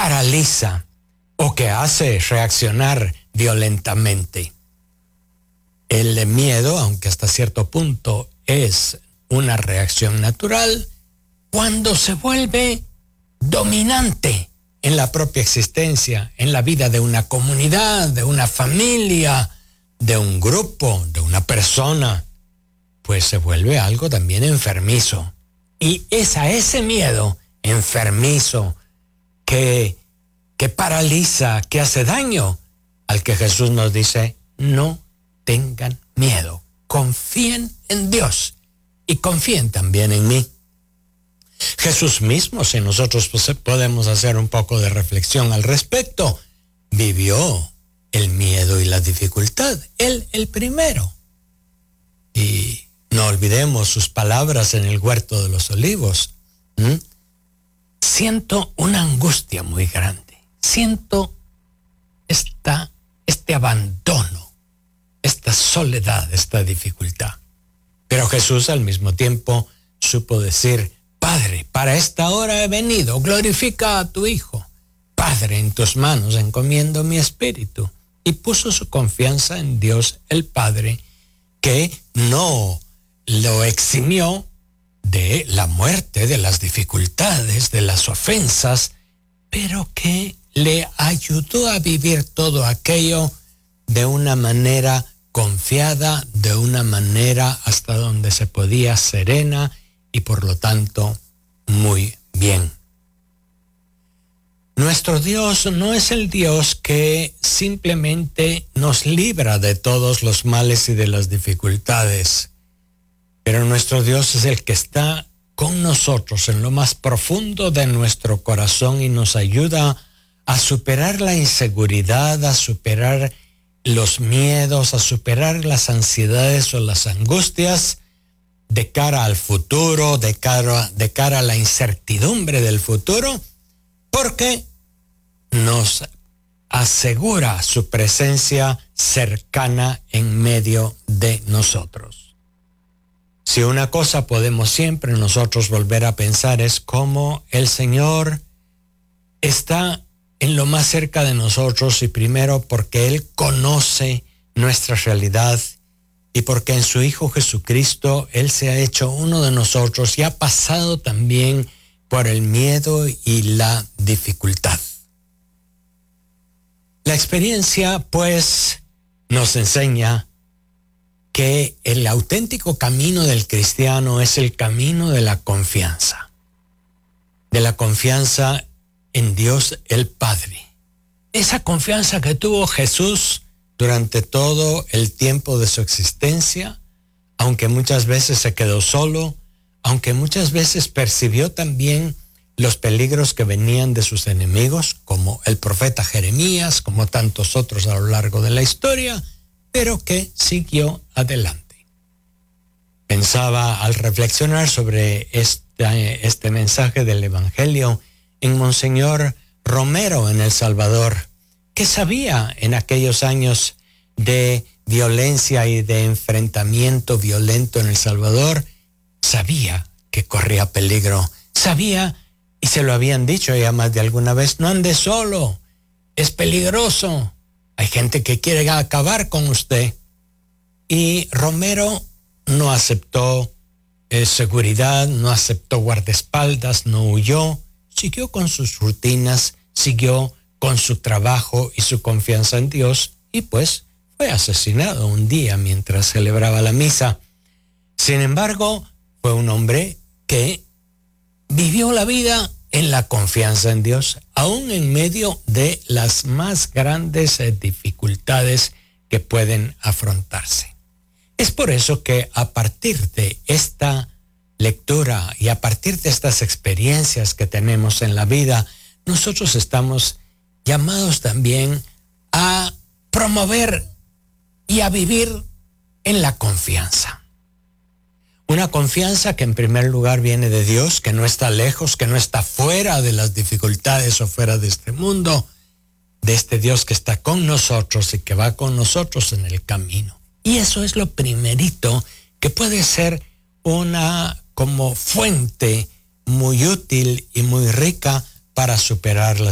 paraliza o que hace reaccionar violentamente. El miedo, aunque hasta cierto punto es una reacción natural, cuando se vuelve dominante en la propia existencia, en la vida de una comunidad, de una familia, de un grupo, de una persona, pues se vuelve algo también enfermizo. Y es a ese miedo enfermizo que paraliza, que hace daño, al que Jesús nos dice: no tengan miedo, confíen en Dios y confíen también en mí. Jesús mismo, si nosotros podemos hacer un poco de reflexión al respecto, vivió el miedo y la dificultad, él el primero. Y no olvidemos sus palabras en el huerto de los olivos. Siento una angustia muy grande, siento este abandono, esta soledad, esta dificultad. Pero Jesús al mismo tiempo supo decir: Padre, para esta hora he venido, glorifica a tu Hijo. Padre, en tus manos encomiendo mi espíritu. Y puso su confianza en Dios el Padre, que no lo eximió de la muerte, de las dificultades, de las ofensas, pero que le ayudó a vivir todo aquello de una manera confiada, de una manera hasta donde se podía serena y por lo tanto muy bien. Nuestro Dios no es el Dios que simplemente nos libra de todos los males y de las dificultades, pero nuestro Dios es el que está con nosotros en lo más profundo de nuestro corazón y nos ayuda a superar la inseguridad, a superar los miedos, a superar las ansiedades o las angustias de cara al futuro, de cara a la incertidumbre del futuro, porque nos asegura su presencia cercana en medio de nosotros. Si una cosa podemos siempre nosotros volver a pensar es cómo el Señor está en lo más cerca de nosotros, y primero porque Él conoce nuestra realidad y porque en su Hijo Jesucristo Él se ha hecho uno de nosotros y ha pasado también por el miedo y la dificultad. La experiencia, pues, nos enseña que el auténtico camino del cristiano es el camino de la confianza en Dios el Padre. Esa confianza que tuvo Jesús durante todo el tiempo de su existencia, aunque muchas veces se quedó solo, aunque muchas veces percibió también los peligros que venían de sus enemigos, como el profeta Jeremías, como tantos otros a lo largo de la historia, pero que siguió adelante. Pensaba al reflexionar sobre este mensaje del Evangelio en Monseñor Romero en El Salvador, que sabía en aquellos años de violencia y de enfrentamiento violento en El Salvador, sabía que corría peligro, sabía, y se lo habían dicho ya más de alguna vez: no ande solo, es peligroso, hay gente que quiere acabar con usted. Y Romero no aceptó seguridad, no aceptó guardaespaldas, no huyó, siguió con sus rutinas, siguió con su trabajo y su confianza en Dios, y pues fue asesinado un día mientras celebraba la misa. Sin embargo, fue un hombre que vivió la vida en la confianza en Dios, aún en medio de las más grandes dificultades que pueden afrontarse. Es por eso que a partir de esta lectura y a partir de estas experiencias que tenemos en la vida, nosotros estamos llamados también a promover y a vivir en la confianza. Una confianza que en primer lugar viene de Dios, que no está lejos, que no está fuera de las dificultades o fuera de este mundo, de este Dios que está con nosotros y que va con nosotros en el camino. Y eso es lo primerito que puede ser una como fuente muy útil y muy rica para superar las